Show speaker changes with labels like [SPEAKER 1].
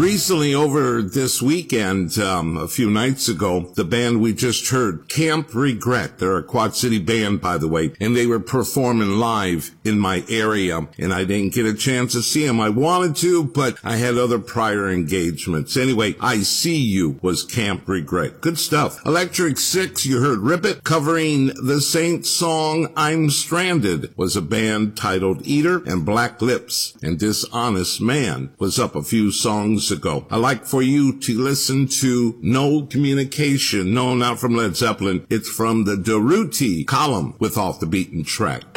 [SPEAKER 1] Recently, over this weekend, a few nights ago, the band we just heard, Camp Regret, they're a Quad City band, by the way, and they were performing live in my area, and I didn't get a chance to see them. I wanted to, but I had other prior engagements. Anyway, I See You was Camp Regret. Good stuff. Electric Six, you heard Rip It, covering the Saints song I'm Stranded, was a band titled Eater, and Black Lips and Dishonest Man was up a few songs ago. I like for you to listen to No Communication. No, not from Led Zeppelin. It's from the Durruti column with Off the Beaten Track.